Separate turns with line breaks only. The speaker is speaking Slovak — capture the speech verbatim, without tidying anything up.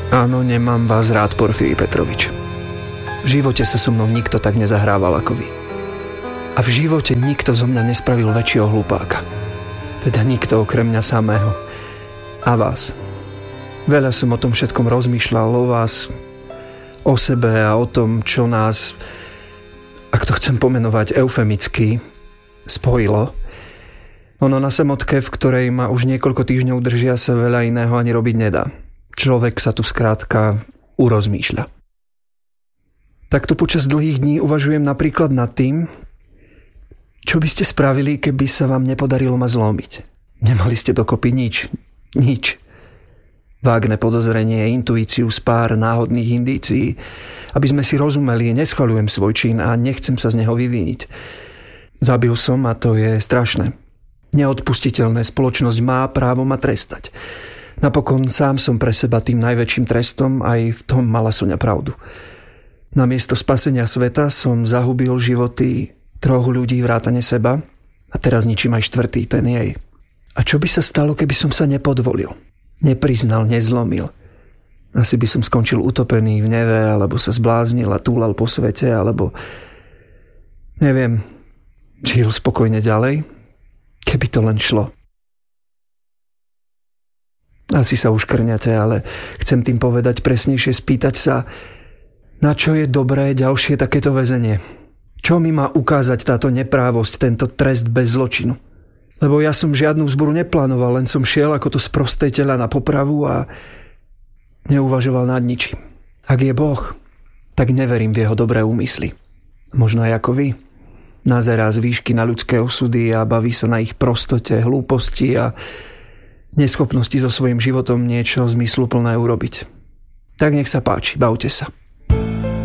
Áno, nemám vás rád, Porfíri Petrovič. V živote sa so mnou nikto tak nezahrával ako vy. A v živote nikto zo mňa nespravil väčšieho hlupáka. Teda nikto okrem mňa samého. A vás. Veľa som o tom všetkom rozmýšľal, o vás, o sebe a o tom, čo nás, ak to chcem pomenovať eufemicky, spojilo. Ono na samotke, v ktorej ma už niekoľko týždňov držia, sa veľa iného ani robiť nedá. Človek sa tu skrátka urozmýšľa. Takto počas dlhých dní uvažujem napríklad nad tým, čo by ste spravili, keby sa vám nepodarilo ma zlomiť. Nemali ste dokopy nič. Nič. Vágne podozrenie, intuíciu z pár náhodných indícií. Aby sme si rozumeli, neschvaľujem svoj čin a nechcem sa z neho vyviniť. Zabil som a to je strašné. Neodpustiteľné. Spoločnosť má právo ma trestať. Napokon sám som pre seba tým najväčším trestom, aj v tom mala Soňa pravdu. Namiesto spasenia sveta som zahubil životy troch ľudí vrátane seba a teraz ničím aj štvrtý, ten jej. A čo by sa stalo, keby som sa nepodvolil? Nepriznal, nezlomil. Asi by som skončil utopený v neve, alebo sa zbláznil a túlal po svete, alebo neviem, žil spokojne ďalej, keby to len šlo. Asi sa už krňate, ale chcem tým povedať presnejšie, spýtať sa, na čo je dobré ďalšie takéto väzenie. Čo mi má ukázať táto neprávosť, tento trest bez zločinu? Lebo ja som žiadnu vzburu neplánoval, len som šiel ako to sprosté tela na popravu a neuvažoval nad ničím. Ak je Boh, tak neverím v jeho dobré úmysly. Možno aj ako vy. Nazerá z výšky na ľudské osudy a baví sa na ich prostote, hlúposti a neschopnosti so svojím životom niečo zmysluplné urobiť. Tak nech sa páči, bavte sa.